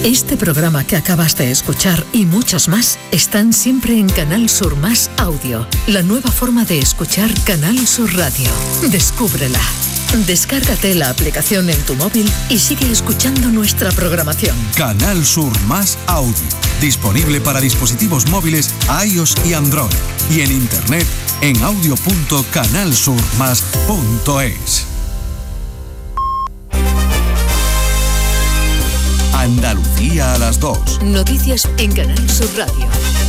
Este programa que acabas de escuchar y muchos más están siempre en Canal Sur Más Audio, la nueva forma de escuchar Canal Sur Radio. Descúbrela. Descárgate la aplicación en tu móvil y sigue escuchando nuestra programación. Canal Sur Más Audio, disponible para dispositivos móviles iOS y Android, y en internet en audio.canalsurmas.es. Andalucía a las 2. Noticias en Canal Sur Radio.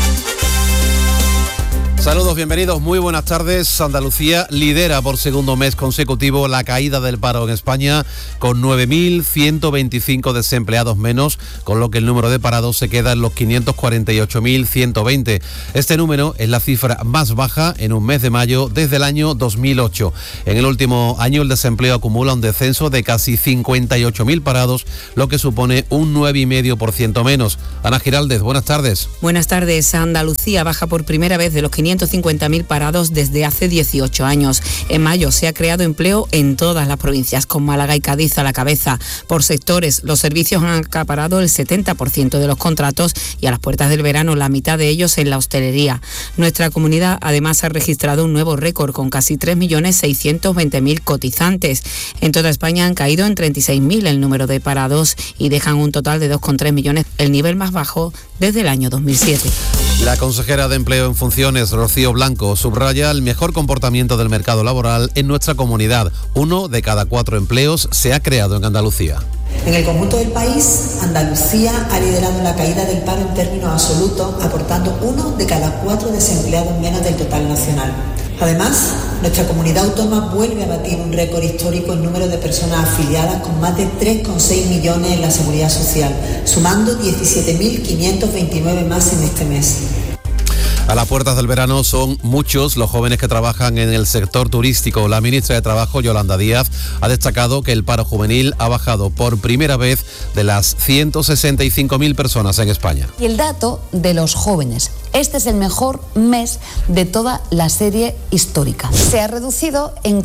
Saludos, bienvenidos, muy buenas tardes. Andalucía lidera por segundo mes consecutivo la caída del paro en España, con 9.125 desempleados menos, con lo que el número de parados se queda en los 548.120. Este número es la cifra más baja en un mes de mayo desde el año 2008. En el último año el desempleo acumula un descenso de casi 58.000 parados, lo que supone un 9,5% menos. Ana Giraldez, buenas tardes. Buenas tardes. Andalucía baja por primera vez de los 550.000 parados desde hace 18 años. En mayo se ha creado empleo en todas las provincias, con Málaga y Cádiz a la cabeza. Por sectores, los servicios han acaparado el 70% de los contratos y a las puertas del verano la mitad de ellos en la hostelería. Nuestra comunidad además ha registrado un nuevo récord con casi 3.620.000 cotizantes. En toda España han caído en 36.000 el número de parados y dejan un total de 2,3 millones, el nivel más bajo desde el año 2007. La consejera de Empleo en funciones, Rocío Blanco, subraya el mejor comportamiento del mercado laboral en nuestra comunidad. 1 de cada 4 empleos se ha creado en Andalucía. En el conjunto del país, Andalucía ha liderado la caída del paro en términos absolutos, aportando 1 de cada 4 desempleados menos del total nacional. Además, nuestra comunidad autónoma vuelve a batir un récord histórico en número de personas afiliadas, con más de 3,6 millones en la Seguridad Social, sumando 17.529 más en este mes. A las puertas del verano son muchos los jóvenes que trabajan en el sector turístico. La ministra de Trabajo, Yolanda Díaz, ha destacado que el paro juvenil ha bajado por primera vez de las 165.000 personas en España. Y el dato de los jóvenes. Este es el mejor mes de toda la serie histórica. Se ha reducido en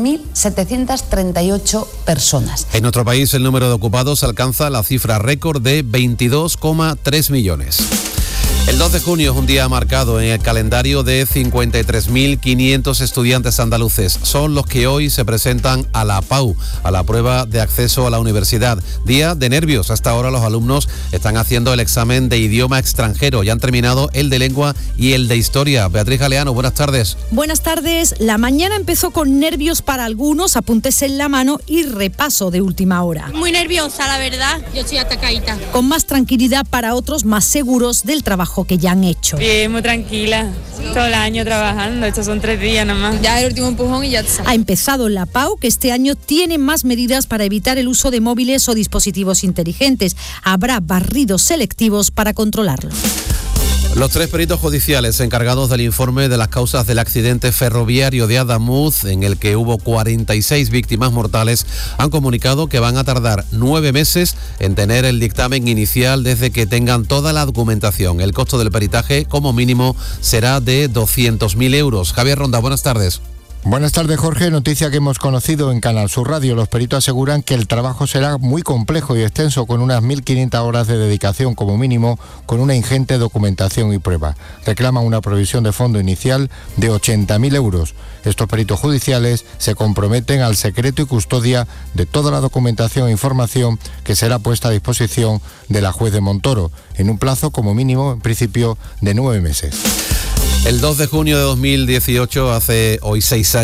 4.738 personas. En nuestro país el número de ocupados alcanza la cifra récord de 22,3 millones. El 2 de junio es un día marcado en el calendario de 53.500 estudiantes andaluces. Son los que hoy se presentan a la PAU, a la prueba de acceso a la universidad. Día de nervios. Hasta ahora los alumnos están haciendo el examen de idioma extranjero. Ya han terminado el de lengua y el de historia. Beatriz Galeano, buenas tardes. Buenas tardes. La mañana empezó con nervios para algunos, apuntes en la mano y repaso de última hora. Muy nerviosa, la verdad. Yo estoy atacadita. Con más tranquilidad para otros, más seguros del trabajo que ya han hecho. Bien, muy tranquila, todo el año trabajando, estos son 3 días nomás. Ya el último empujón y ya está. Ha empezado la PAU, que este año tiene más medidas para evitar el uso de móviles o dispositivos inteligentes. Habrá barridos selectivos para controlarlo. Los 3 peritos judiciales encargados del informe de las causas del accidente ferroviario de Adamuz, en el que hubo 46 víctimas mortales, han comunicado que van a tardar 9 meses en tener el dictamen inicial desde que tengan toda la documentación. El costo del peritaje, como mínimo, será de 200.000 euros. Javier Ronda, buenas tardes. Buenas tardes, Jorge. Noticia que hemos conocido en Canal Sur Radio. Los peritos aseguran que el trabajo será muy complejo y extenso, con unas 1.500 horas de dedicación como mínimo, con una ingente documentación y prueba. Reclaman una provisión de fondo inicial de 80.000 euros. Estos peritos judiciales se comprometen al secreto y custodia de toda la documentación e información que será puesta a disposición de la juez de Montoro, en un plazo como mínimo, en principio, de 9 meses. El 2 de junio de 2018, hace hoy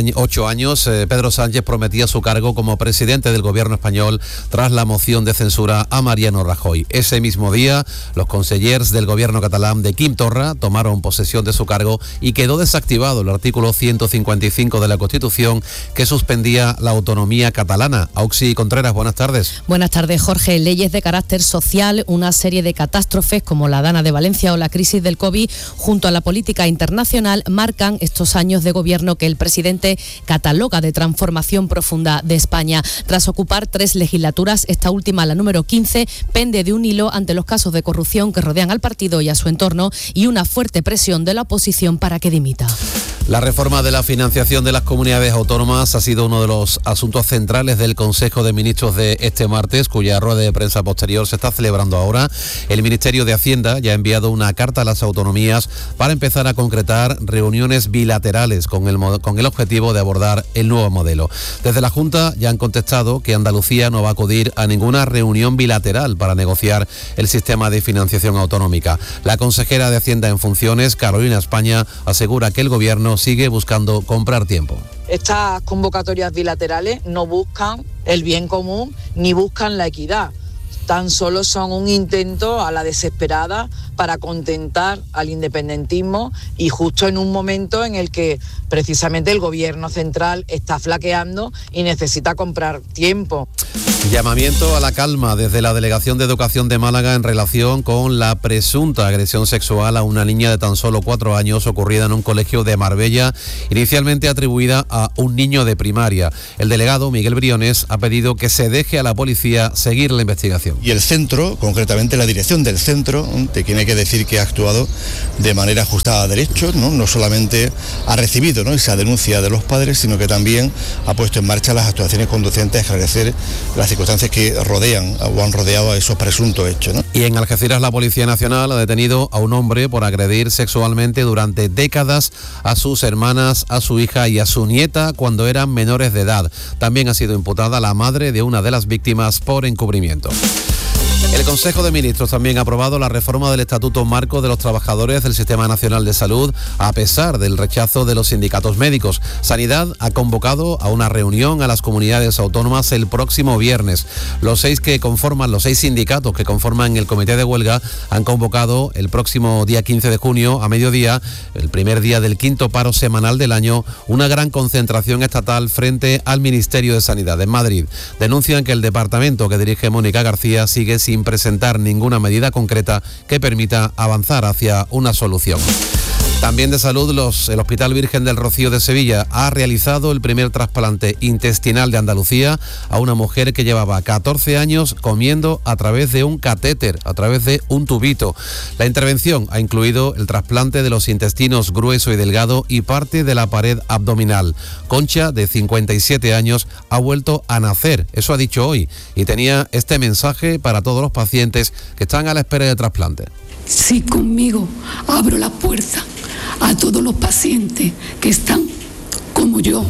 8 años, Pedro Sánchez prometía su cargo como presidente del gobierno español tras la moción de censura a Mariano Rajoy. Ese mismo día, los consellers del gobierno catalán de Quim Torra tomaron posesión de su cargo y quedó desactivado el artículo 155 de la Constitución que suspendía la autonomía catalana. Auxi Contreras, buenas tardes. Buenas tardes, Jorge. Leyes de carácter social, una serie de catástrofes como la Dana de Valencia o la crisis del COVID, junto a la política internacional, marcan estos años de gobierno que el presidente cataloga de transformación profunda de España. Tras ocupar 3 legislaturas, esta última, la número 15, pende de un hilo ante los casos de corrupción que rodean al partido y a su entorno y una fuerte presión de la oposición para que dimita. La reforma de la financiación de las comunidades autónomas ha sido uno de los asuntos centrales del Consejo de Ministros de este martes, cuya rueda de prensa posterior se está celebrando ahora. El Ministerio de Hacienda ya ha enviado una carta a las autonomías para empezar a concretar reuniones bilaterales con el objetivo de abordar el nuevo modelo. Desde la Junta ya han contestado que Andalucía no va a acudir a ninguna reunión bilateral para negociar el sistema de financiación autonómica. La consejera de Hacienda en funciones, Carolina España, asegura que el Gobierno sigue buscando comprar tiempo. Estas convocatorias bilaterales no buscan el bien común ni buscan la equidad. Tan solo son un intento a la desesperada para contentar al independentismo y justo en un momento en el que precisamente el Gobierno central está flaqueando y necesita comprar tiempo. Llamamiento a la calma desde la Delegación de Educación de Málaga en relación con la presunta agresión sexual a una niña de tan solo 4 años ocurrida en un colegio de Marbella, inicialmente atribuida a un niño de primaria. El delegado, Miguel Briones, ha pedido que se deje a la policía seguir la investigación. Y el centro, concretamente la dirección del centro, te tiene que decir que ha actuado de manera ajustada a derechos, no solamente ha recibido esa denuncia de los padres, sino que también ha puesto en marcha las actuaciones conducentes a esclarecer las circunstancias que rodean o han rodeado a esos presuntos hechos. Y en Algeciras la Policía Nacional ha detenido a un hombre por agredir sexualmente durante décadas a sus hermanas, a su hija y a su nieta cuando eran menores de edad. También ha sido imputada la madre de una de las víctimas por encubrimiento. El Consejo de Ministros también ha aprobado la reforma del Estatuto Marco de los Trabajadores del Sistema Nacional de Salud, a pesar del rechazo de los sindicatos médicos. Sanidad ha convocado a una reunión a las comunidades autónomas el próximo viernes. Los seis sindicatos que conforman el comité de huelga han convocado el próximo día 15 de junio a mediodía, el primer día del quinto paro semanal del año, una gran concentración estatal frente al Ministerio de Sanidad en Madrid. Denuncian que el departamento que dirige Mónica García sigue sin presentar ninguna medida concreta que permita avanzar hacia una solución. También de salud, el Hospital Virgen del Rocío de Sevilla ha realizado el primer trasplante intestinal de Andalucía a una mujer que llevaba 14 años comiendo a través de un catéter, a través de un tubito. La intervención ha incluido el trasplante de los intestinos grueso y delgado y parte de la pared abdominal. Concha, de 57 años, ha vuelto a nacer, eso ha dicho hoy, y tenía este mensaje para todos los pacientes que están a la espera de trasplante. Si conmigo abro la puerta a todos los pacientes que están como yo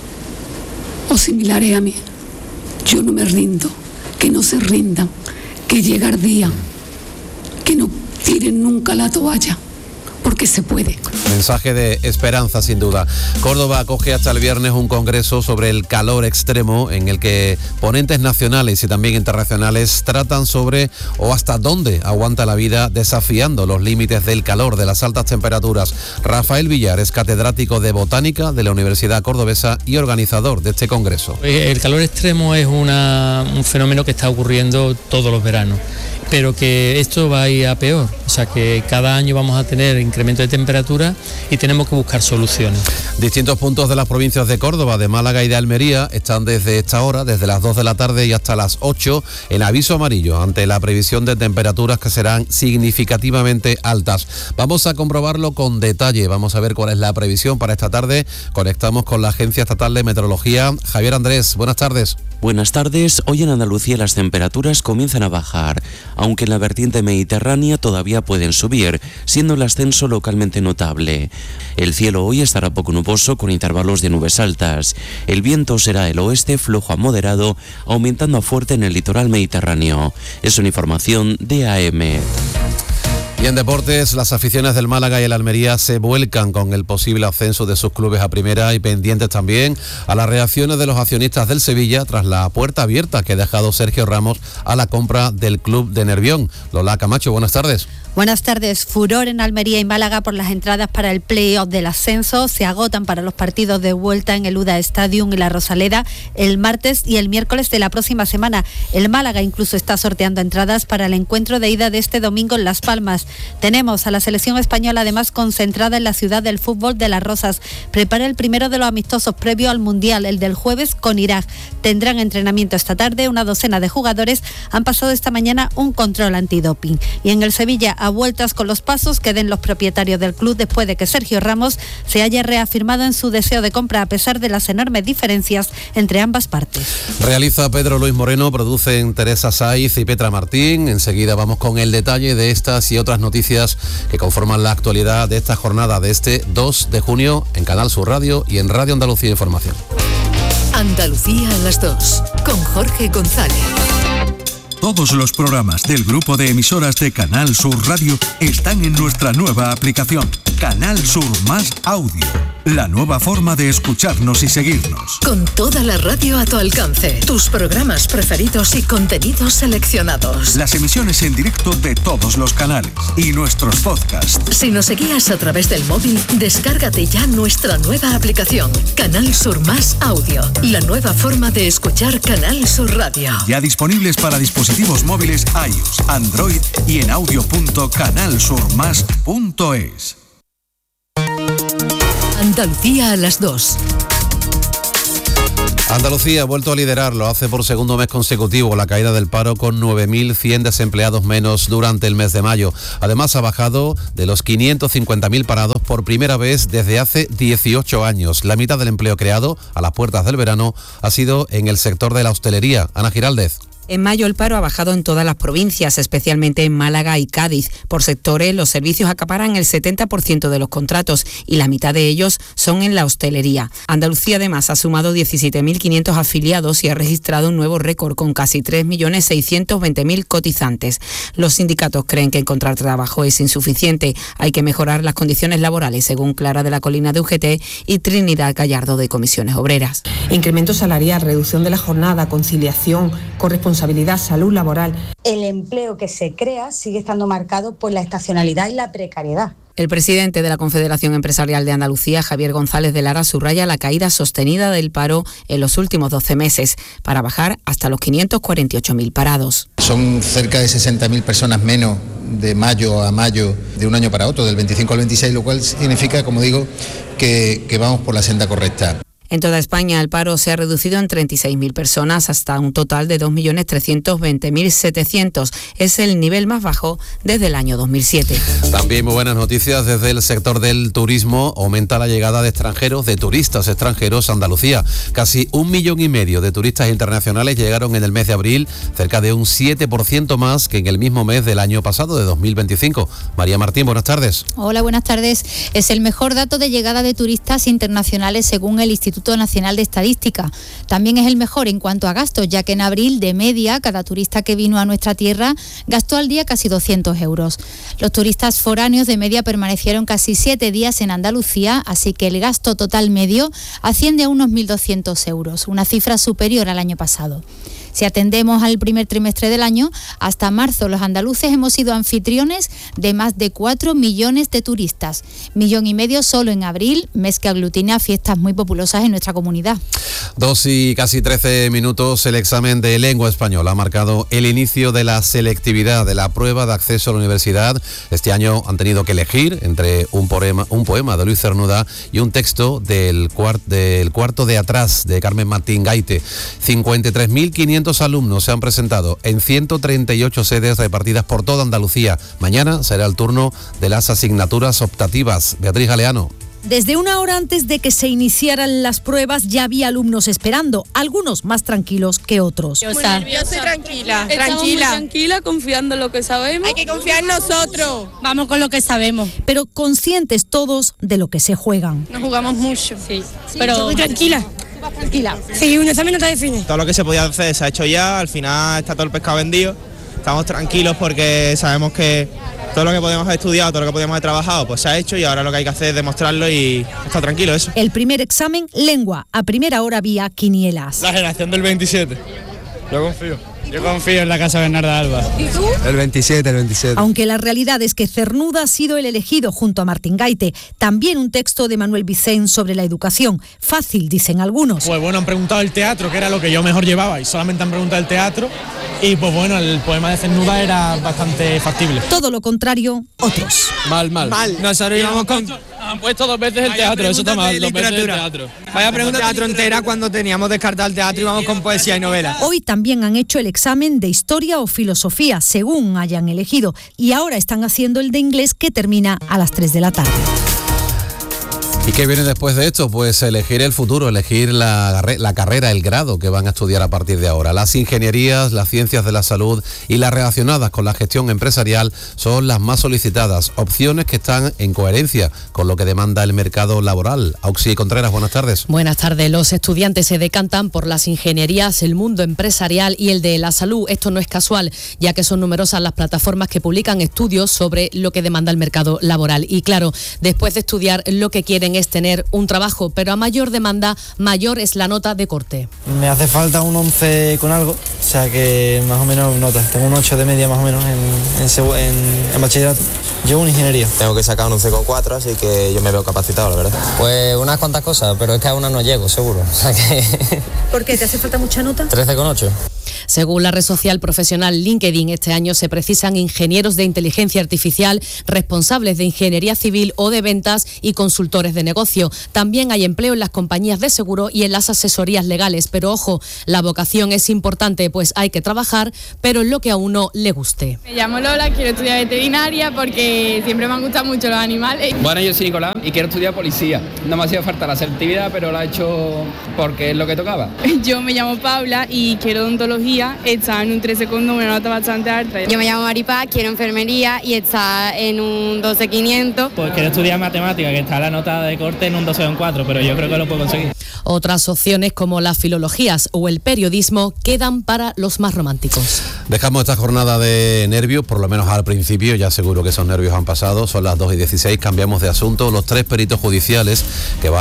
o similares a mí, yo no me rindo, que no se rindan, que llega el día, que no tiren nunca la toalla, porque se puede. Mensaje de esperanza, sin duda. Córdoba acoge hasta el viernes un congreso sobre el calor extremo en el que ponentes nacionales y también internacionales tratan sobre o hasta dónde aguanta la vida desafiando los límites del calor, de las altas temperaturas. Rafael Villar es catedrático de Botánica de la Universidad Cordobesa y organizador de este congreso. El calor extremo es un fenómeno que está ocurriendo todos los veranos, pero que esto va a ir a peor, o sea que cada año vamos a tener incremento de temperatura y tenemos que buscar soluciones. Distintos puntos de las provincias de Córdoba, de Málaga y de Almería están desde esta hora, desde las 2 de la tarde y hasta las 8, en aviso amarillo ante la previsión de temperaturas que serán significativamente altas. Vamos a comprobarlo con detalle, vamos a ver cuál es la previsión para esta tarde. Conectamos con la Agencia Estatal de Meteorología. Javier Andrés, buenas tardes. Buenas tardes. Hoy en Andalucía las temperaturas comienzan a bajar, aunque en la vertiente mediterránea todavía pueden subir, siendo el ascenso localmente notable. El cielo hoy estará poco nuboso con intervalos de nubes altas. El viento será el oeste flojo a moderado, aumentando a fuerte en el litoral mediterráneo. Es una información de AM. Y en deportes, las aficiones del Málaga y el Almería se vuelcan con el posible ascenso de sus clubes a primera y pendientes también a las reacciones de los accionistas del Sevilla tras la puerta abierta que ha dejado Sergio Ramos a la compra del club de Nervión. Lola Camacho, buenas tardes. Buenas tardes. Furor en Almería y Málaga por las entradas para el play-off del ascenso. Se agotan para los partidos de vuelta en el UDA Stadium y la Rosaleda el martes y el miércoles de la próxima semana. El Málaga incluso está sorteando entradas para el encuentro de ida de este domingo en Las Palmas. Tenemos a la selección española además concentrada en la ciudad del fútbol de Las Rozas. Prepara el primero de los amistosos previo al Mundial, el del jueves con Irak. Tendrán entrenamiento esta tarde. Una docena de jugadores han pasado esta mañana un control antidoping. Y en el Sevilla, a vueltas con los pasos que den los propietarios del club después de que Sergio Ramos se haya reafirmado en su deseo de compra a pesar de las enormes diferencias entre ambas partes. Realiza Pedro Luis Moreno, producen Teresa Saiz y Petra Martín. Enseguida vamos con el detalle de estas y otras noticias que conforman la actualidad de esta jornada de este 2 de junio en Canal Sur Radio y en Radio Andalucía Información. Andalucía a las 2, con Jorge González. Todos los programas del grupo de emisoras de Canal Sur Radio están en nuestra nueva aplicación, Canal Sur Más Audio. La nueva forma de escucharnos y seguirnos. Con toda la radio a tu alcance, tus programas preferidos y contenidos seleccionados. Las emisiones en directo de todos los canales y nuestros podcasts. Si nos seguías a través del móvil, descárgate ya nuestra nueva aplicación, Canal Sur Más Audio. La nueva forma de escuchar Canal Sur Radio. Ya disponibles para dispositivos móviles iOS, Android y en audio.canalsurmas.es. Andalucía a las 2. Andalucía ha vuelto a liderar, lo hace por segundo mes consecutivo, la caída del paro con 9.100 desempleados menos durante el mes de mayo. Además ha bajado de los 550.000 parados por primera vez desde hace 18 años. La mitad del empleo creado a las puertas del verano ha sido en el sector de la hostelería. Ana Giraldez. En mayo el paro ha bajado en todas las provincias, especialmente en Málaga y Cádiz. Por sectores, los servicios acaparan el 70% de los contratos y la mitad de ellos son en la hostelería. Andalucía además ha sumado 17.500 afiliados y ha registrado un nuevo récord con casi 3.620.000 cotizantes. Los sindicatos creen que encontrar trabajo es insuficiente. Hay que mejorar las condiciones laborales, según Clara de la Colina de UGT y Trinidad Gallardo de Comisiones Obreras. Incremento salarial, reducción de la jornada, conciliación, corresponsabilidad, salud laboral. El empleo que se crea sigue estando marcado por la estacionalidad y la precariedad. El presidente de la Confederación Empresarial de Andalucía, Javier González de Lara, subraya la caída sostenida del paro en los últimos 12 meses, para bajar hasta los 548.000 parados. Son cerca de 60.000 personas menos de mayo a mayo de un año para otro, del 25 al 26, lo cual significa, como digo, que vamos por la senda correcta. En toda España el paro se ha reducido en 36.000 personas hasta un total de 2.320.700. Es el nivel más bajo desde el año 2007. También muy buenas noticias desde el sector del turismo. Aumenta la llegada de extranjeros, de turistas extranjeros a Andalucía. Casi 1,5 millones de turistas internacionales llegaron en el mes de abril, cerca de un 7% más que en el mismo mes del año pasado, de 2025. María Martín, buenas tardes. Hola, buenas tardes. Es el mejor dato de llegada de turistas internacionales según el Instituto Nacional de Estadística. También es el mejor en cuanto a gastos, ya que en abril, de media, cada turista que vino a nuestra tierra gastó al día casi 200 euros. Los turistas foráneos de media permanecieron casi 7 días en Andalucía, así que el gasto total medio asciende a unos 1.200 euros, una cifra superior al año pasado. Si atendemos al primer trimestre del año, hasta marzo los andaluces hemos sido anfitriones de más de 4 millones de turistas. 1,5 millones solo en abril, mes que aglutina fiestas muy populosas en nuestra comunidad. 2 y casi 13 minutos, el examen de lengua española ha marcado el inicio de la selectividad de la prueba de acceso a la universidad. Este año han tenido que elegir entre un poema de Luis Cernuda y un texto del cuarto de atrás de Carmen Martín Gaite. 53.500 alumnos se han presentado en 138 sedes repartidas por toda Andalucía. Mañana será el turno de las asignaturas optativas. Beatriz Galeano. Desde una hora antes de que se iniciaran las pruebas ya había alumnos esperando, algunos más tranquilos que otros. Muy nerviosa y tranquila. Tranquila, confiando en lo que sabemos. Hay que confiar en nosotros. Vamos con lo que sabemos. Pero conscientes todos de lo que se juegan. Nos jugamos mucho, sí. Pero muy tranquila. Sí, un examen no te define. Todo lo que se podía hacer se ha hecho ya, al final está todo el pescado vendido. Estamos tranquilos porque sabemos que todo lo que podíamos haber estudiado, todo lo que podíamos haber trabajado, pues se ha hecho y ahora lo que hay que hacer es demostrarlo y estar tranquilo eso. El primer examen, lengua. A primera hora vía quinielas. La generación del 27. Yo confío en la Casa Bernarda Alba. ¿Y tú? El 27. Aunque la realidad es que Cernuda ha sido el elegido junto a Martín Gaite. También un texto de Manuel Vicent sobre la educación. Fácil, dicen algunos. Pues bueno, han preguntado el teatro, que era lo que yo mejor llevaba, y solamente han preguntado el teatro. y pues bueno, el poema de Cernuda era bastante factible. Todo lo contrario, otros. Mal. Nosotros íbamos con... Han puesto 2 veces el teatro, eso está mal, 2 veces el teatro. Vaya pregunta, teatro entera cuando teníamos descartado el teatro y íbamos con poesía y novela. Hoy también han hecho el examen de historia o filosofía, según hayan elegido, y ahora están haciendo el de inglés, que termina a las 3 de la tarde. ¿Y qué viene después de esto? Pues elegir el futuro, elegir la carrera, el grado que van a estudiar a partir de ahora. Las ingenierías, las ciencias de la salud y las relacionadas con la gestión empresarial son las más solicitadas, opciones que están en coherencia con lo que demanda el mercado laboral. Auxi Contreras, buenas tardes. Buenas tardes. Los estudiantes se decantan por las ingenierías, el mundo empresarial y el de la salud. Esto no es casual, ya que son numerosas las plataformas que publican estudios sobre lo que demanda el mercado laboral. Y claro, después de estudiar, lo que quieren es tener un trabajo, pero a mayor demanda, mayor es la nota de corte. Me hace falta un 11 con algo, o sea que más o menos notas. Tengo un 8 de media más o menos en bachillerato. Yo una ingeniería. Tengo que sacar un 11,4, así que yo me veo capacitado, la verdad. Pues unas cuantas cosas, pero es que a una no llego, seguro. O sea que... ¿Por qué? ¿Te hace falta mucha nota? 13,8. Según la red social profesional LinkedIn, este año se precisan ingenieros de inteligencia artificial, responsables de ingeniería civil o de ventas y consultores de negocio. También hay empleo en las compañías de seguro y en las asesorías legales. Pero ojo, la vocación es importante, pues hay que trabajar, pero en lo que a uno le guste. Me llamo Lola, quiero estudiar veterinaria porque siempre me han gustado mucho los animales. Bueno, yo soy Nicolás y quiero estudiar policía. No me hacía falta la selectividad, pero la he hecho porque es lo que tocaba. Yo me llamo Paula y quiero odontología. Está en un 13,2, una nota bastante alta. Yo me llamo Maripaz, quiero enfermería y está en un 12,500. Pues quiero estudiar matemática, que está la nota de corte en un 12,4, pero yo creo que lo puedo conseguir. Otras opciones como las filologías o el periodismo quedan para los más románticos. Dejamos esta jornada de nervios, por lo menos al principio, ya seguro que esos nervios han pasado. Son las 2:16, cambiamos de asunto. Los 3 peritos judiciales que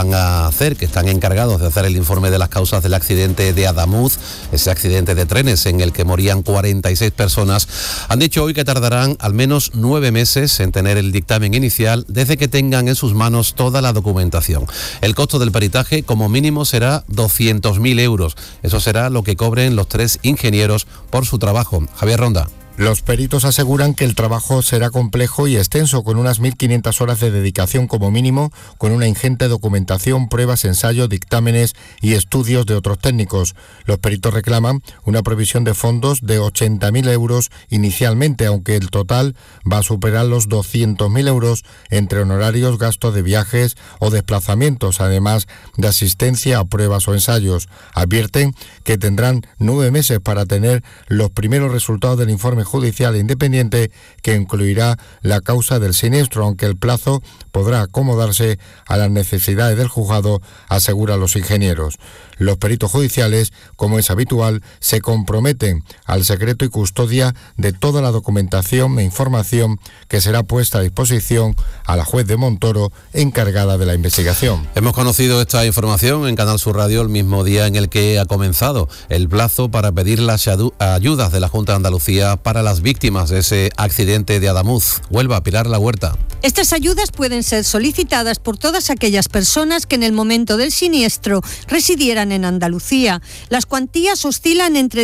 están encargados de hacer el informe de las causas del accidente de Adamuz, ese accidente de trenes en el que morían 46 personas, han dicho hoy que tardarán al menos 9 meses en tener el dictamen inicial desde que tengan en sus manos toda la documentación. El costo del peritaje como mínimo será 200.000 euros. Eso será lo que cobren los 3 ingenieros por su trabajo. Javier Ronda. Los peritos aseguran que el trabajo será complejo y extenso, con unas 1.500 horas de dedicación como mínimo, con una ingente documentación, pruebas, ensayos, dictámenes y estudios de otros técnicos. Los peritos reclaman una provisión de fondos de 80.000 euros inicialmente, aunque el total va a superar los 200.000 euros entre honorarios, gastos de viajes o desplazamientos, además de asistencia a pruebas o ensayos. Advierten que tendrán 9 meses para tener los primeros resultados del informe judicial independiente que incluirá la causa del siniestro, aunque el plazo podrá acomodarse a las necesidades del juzgado, aseguran los ingenieros. Los peritos judiciales, como es habitual, se comprometen al secreto y custodia de toda la documentación e información que será puesta a disposición a la juez de Montoro, encargada de la investigación. Hemos conocido esta información en Canal Sur Radio el mismo día en el que ha comenzado el plazo para pedir las ayudas de la Junta de Andalucía para las víctimas de ese accidente de Adamuz. Huelva, Pilar La Huerta. Estas ayudas pueden ser solicitadas por todas aquellas personas que en el momento del siniestro residieran en Andalucía. Las cuantías oscilan entre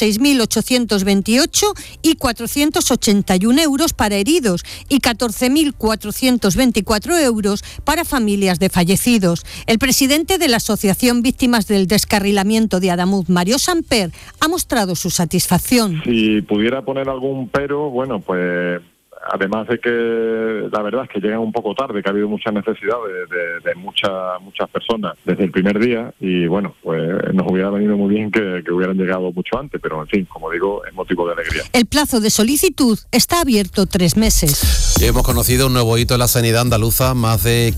16.828 y 481 euros para heridos y 14.424 euros para familias de fallecidos. El presidente de la Asociación Víctimas del Descarrilamiento de Adamuz, Mario Samper, ha mostrado su satisfacción. Si pudiera poner algún pero, bueno, pues además de que la verdad es que llegan un poco tarde, que ha habido mucha necesidad de muchas personas desde el primer día, y bueno, pues nos hubiera venido muy bien que hubieran llegado mucho antes, pero en fin, como digo, es motivo de alegría. El plazo de solicitud está abierto 3 meses. Y hemos conocido un nuevo hito en la sanidad andaluza. Más de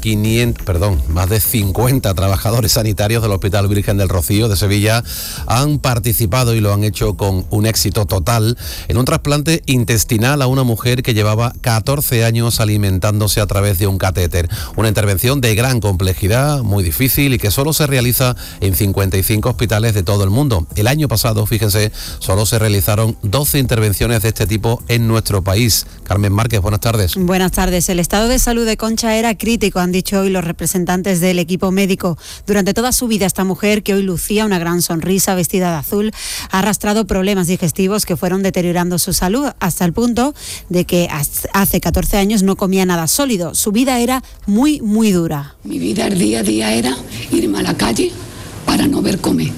50 trabajadores sanitarios del Hospital Virgen del Rocío de Sevilla han participado, y lo han hecho con un éxito total, en un trasplante intestinal a una mujer que llevaba llevaba 14 años alimentándose a través de un catéter. Una intervención de gran complejidad, muy difícil y que solo se realiza en 55 hospitales de todo el mundo. El año pasado, fíjense, solo se realizaron 12 intervenciones de este tipo en nuestro país. Carmen Márquez, buenas tardes. Buenas tardes. El estado de salud de Concha era crítico, han dicho hoy los representantes del equipo médico. Durante toda su vida, esta mujer, que hoy lucía una gran sonrisa vestida de azul, ha arrastrado problemas digestivos que fueron deteriorando su salud hasta el punto de que hace 14 años no comía nada sólido. Su vida era muy, muy dura. Mi vida el día a día era irme a la calle para no ver comer.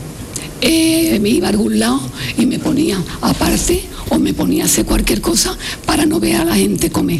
Me iba a algún lado y me ponía aparte o me ponía a hacer cualquier cosa para no ver a la gente comer.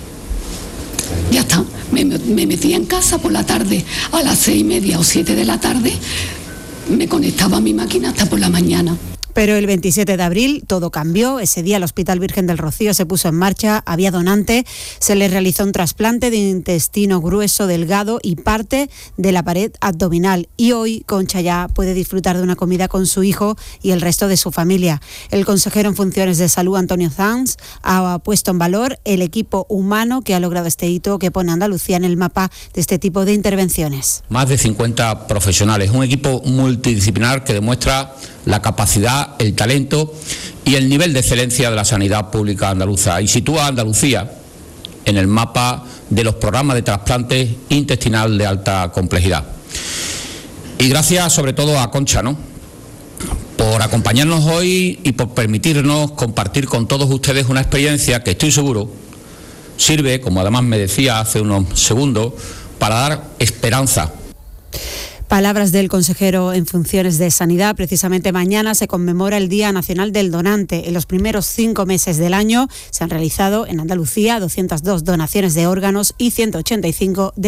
Ya está, me metía en casa por la tarde a las 6:30 o 7 de la tarde, me conectaba a mi máquina hasta por la mañana. Pero el 27 de abril todo cambió. Ese día el Hospital Virgen del Rocío se puso en marcha, había donante, se le realizó un trasplante de intestino grueso, delgado y parte de la pared abdominal. Y hoy Concha ya puede disfrutar de una comida con su hijo y el resto de su familia. El consejero en funciones de salud, Antonio Sanz, ha puesto en valor el equipo humano que ha logrado este hito que pone a Andalucía en el mapa de este tipo de intervenciones. Más de 50 profesionales, un equipo multidisciplinar que demuestra la capacidad, el talento y el nivel de excelencia de la sanidad pública andaluza y sitúa a Andalucía en el mapa de los programas de trasplante intestinal de alta complejidad. Y gracias sobre todo a Concha, por acompañarnos hoy y por permitirnos compartir con todos ustedes una experiencia que estoy seguro sirve, como además me decía hace unos segundos, para dar esperanza. Palabras del consejero en funciones de Sanidad. Precisamente mañana se conmemora el Día Nacional del Donante. En los primeros 5 meses del año se han realizado en Andalucía 202 donaciones de órganos y 185 de